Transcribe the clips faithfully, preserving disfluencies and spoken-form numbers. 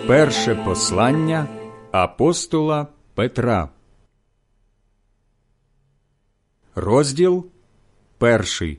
Перше послання апостола Петра. Розділ перший.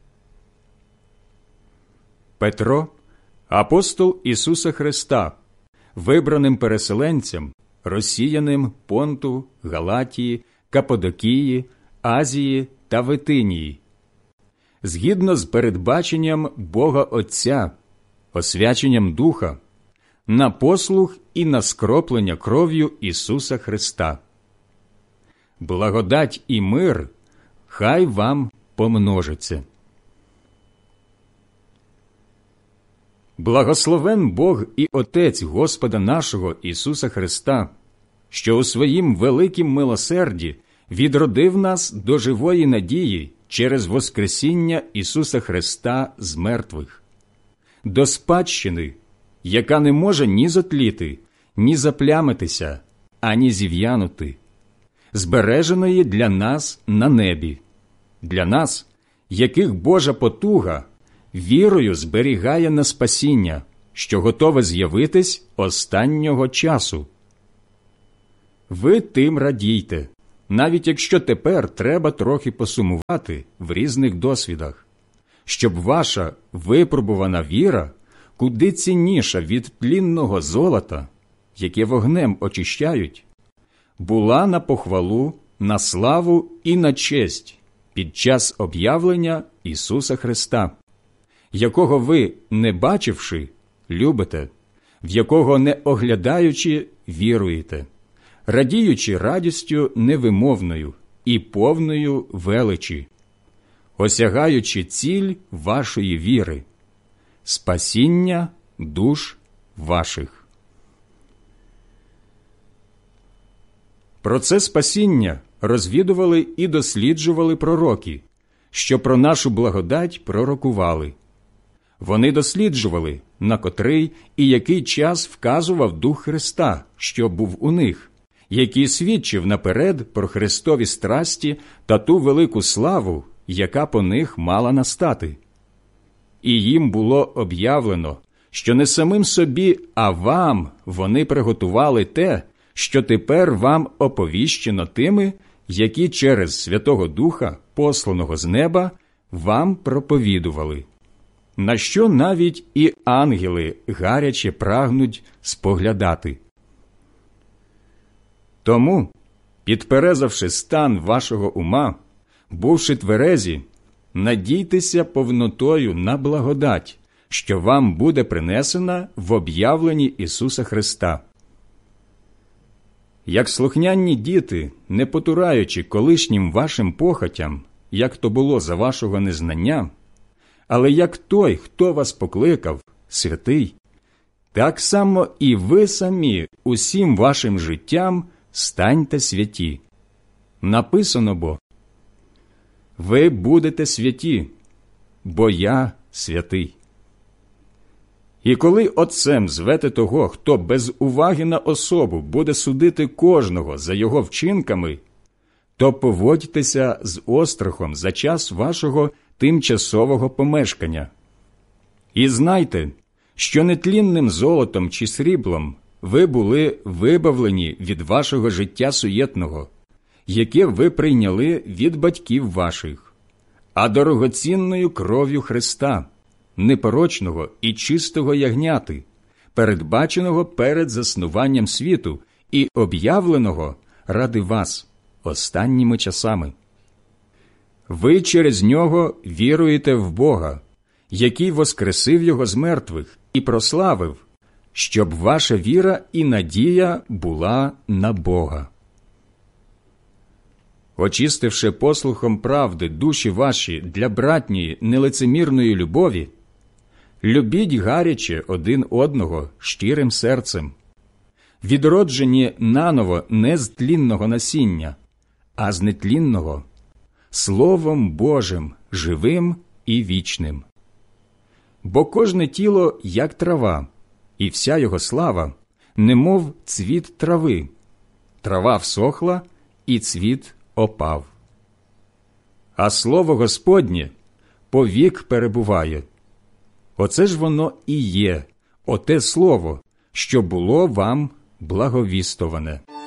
Петро, апостол Ісуса Христа, вибраним переселенцям, розсіяним Понту, Галатії, Каппадокії, Азії та Витинії, згідно з передбаченням Бога Отця, освяченням Духа, на послух і на скроплення кров'ю Ісуса Христа. Благодать і мир хай вам помножиться. Благословен Бог і Отець Господа нашого Ісуса Христа, що у своїм великім милосерді відродив нас до живої надії через воскресіння Ісуса Христа з мертвих, до спадщини, яка не може ні зотліти, ні заплямитися, ані зів'янути, збереженої для нас на небі, для нас, яких Божа потуга вірою зберігає на спасіння, що готове з'явитись останнього часу. Ви тим радійте, навіть якщо тепер треба трохи посумувати в різних досвідах, щоб ваша випробувана віра, куди цінніша від тлінного золота, яке вогнем очищають, була на похвалу, на славу і на честь під час об'явлення Ісуса Христа, якого ви, не бачивши, любите, в якого, не оглядаючи, віруєте, радіючи радістю невимовною і повною величі, осягаючи ціль вашої віри – спасіння душ ваших. Про це спасіння розвідували і досліджували пророки, що про нашу благодать пророкували. Вони досліджували, на котрий і який час вказував Дух Христа, що був у них, який свідчив наперед про Христові страсті та ту велику славу, яка по них мала настати. І їм було об'явлено, що не самим собі, а вам вони приготували те, що тепер вам оповіщено тими, які через Святого Духа, посланого з неба, вам проповідували, на що навіть і ангели гаряче прагнуть споглядати. Тому, підперезавши стан вашого ума, бувши тверезі, надійтеся повнотою на благодать, що вам буде принесена в об'явленні Ісуса Христа. Як слухняні діти, не потураючи колишнім вашим похотям, як то було за вашого незнання, але як той, хто вас покликав, святий, так само і ви самі усім вашим життям станьте святі. Написано бо: ви будете святі, бо я святий. І коли Отцем звете того, хто без уваги на особу буде судити кожного за його вчинками, то поводьтеся з острахом за час вашого тимчасового помешкання. І знайте, що нетлінним золотом чи сріблом ви були вибавлені від вашого життя суєтного, яке ви прийняли від батьків ваших, а дорогоцінною кров'ю Христа, непорочного і чистого ягняти, передбаченого перед заснуванням світу і об'явленого ради вас останніми часами. Ви через нього віруєте в Бога, який воскресив його з мертвих і прославив, щоб ваша віра і надія була на Бога. Очистивши послухом правди душі ваші для братньої нелицемірної любові, любіть гаряче один одного щирим серцем, відроджені наново не з тлінного насіння, а з нетлінного, Словом Божим, живим і вічним. Бо кожне тіло, як трава, і вся його слава, немов цвіт трави. Трава всохла, і цвіт опав. А слово Господнє повік перебуває. Оце ж воно і є, оте слово, що було вам благовістоване.